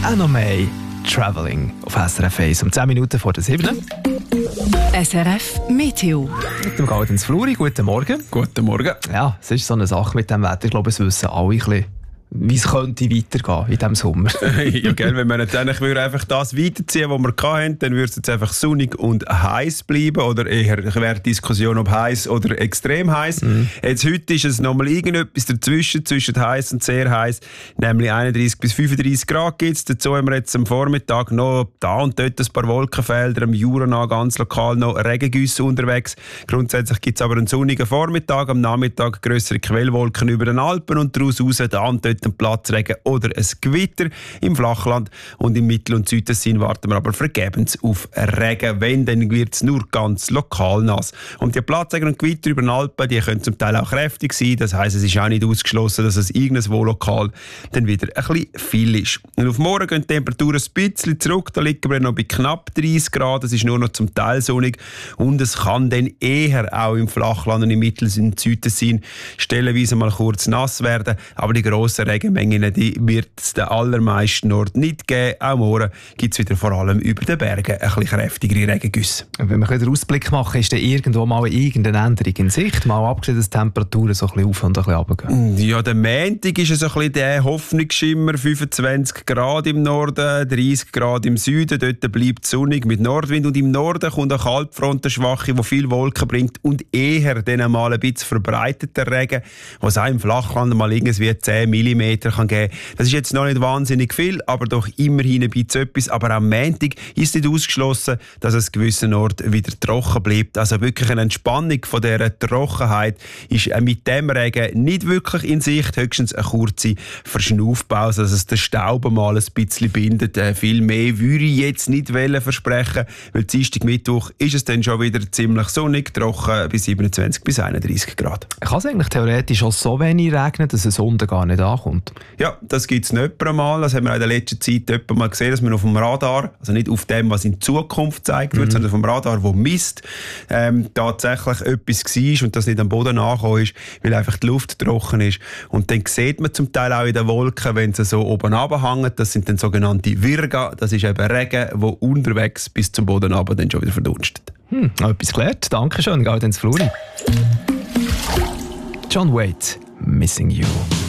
auch noch mehr Travelling auf SRF 1 um 10 Minuten vor der 7. SRF Meteo. Mit dem Gaudenz Fluri, guten Morgen. Guten Morgen. Ja, es ist so eine Sache mit dem Wetter. Ich glaube, es wissen alle ein bisschen, wie es könnte weitergehen in diesem Sommer. Ja, gell, wenn wir nicht einfach das weiterziehen, was wir hatten, dann würde es jetzt einfach sonnig und heiß bleiben. Oder eher wäre die Diskussion, ob heiß oder extrem heiß. Jetzt heute ist es nochmal irgendetwas dazwischen, zwischen heiß und sehr heiß. Nämlich 31 bis 35 Grad gibt es. Dazu haben wir jetzt am Vormittag noch da und dort ein paar Wolkenfelder, am Jura ganz lokal noch Regengüsse unterwegs. Grundsätzlich gibt es aber einen sonnigen Vormittag, am Nachmittag grössere Quellwolken über den Alpen und daraus raus da und dort ein Platzregen oder ein Gewitter im Flachland, und im Mittel- und Südtessin warten wir aber vergebens auf Regen. Wenn, dann wird es nur ganz lokal nass. Und die Platzregen und Gewitter über den Alpen, die können zum Teil auch kräftig sein. Das heisst, es ist auch nicht ausgeschlossen, dass es irgendwo lokal dann wieder ein bisschen viel ist. Und auf morgen gehen die Temperaturen ein bisschen zurück. Da liegen wir noch bei knapp 30 Grad. Es ist nur noch zum Teil sonnig und es kann dann eher auch im Flachland und im Mittel- und Südtessin stellenweise mal kurz nass werden. Aber die grossen Regenmengen, die wird es den allermeisten Orten nicht geben. Auch morgen gibt es wieder vor allem über den Bergen ein bisschen kräftigere Regengüsse. Wenn wir einen Ausblick machen, ist dann irgendwo mal irgendeine Änderung in Sicht? Mal abgesehen, dass die Temperaturen so ein bisschen auf und ein bisschen runter gehen. Ja, der Montag ist so ein bisschen der Hoffnungsschimmer. 25 Grad im Norden, 30 Grad im Süden. Dort bleibt es sonnig mit Nordwind. Und im Norden kommt eine Kaltfront, eine schwache, die viel Wolken bringt und eher dann mal ein bisschen verbreiteter Regen, was auch im Flachland mal irgendwie 10 mm kann geben. Das ist jetzt noch nicht wahnsinnig viel, aber doch immerhin ein bisschen etwas. Aber am Montag ist nicht ausgeschlossen, dass es an gewissen Orten wieder trocken bleibt. Also wirklich eine Entspannung von dieser Trockenheit ist mit dem Regen nicht wirklich in Sicht. Höchstens eine kurze Verschnaufpause, dass es den Staub mal ein bisschen bindet. Viel mehr würde ich jetzt nicht versprechen, weil Dienstag, Mittwoch ist es dann schon wieder ziemlich sonnig, trocken bis 27 bis 31 Grad. Kann es eigentlich theoretisch auch so wenig regnen, dass es unten gar nicht ankommt? Ja, das gibt es nicht einmal. Das haben wir in der letzten Zeit etwa mal gesehen, dass man auf dem Radar, also nicht auf dem, was in Zukunft gezeigt wird, sondern auf dem Radar, das misst, tatsächlich etwas war und das nicht am Boden angekommen ist, weil einfach die Luft trocken ist. Und dann sieht man zum Teil auch in den Wolken, wenn sie so oben runterhängen, das sind dann sogenannte Virga, das ist eben Regen, der unterwegs bis zum Boden runter dann schon wieder verdunstet. Etwas gelernt. Dankeschön, Gaudenz Fluri. John Waite, Missing You.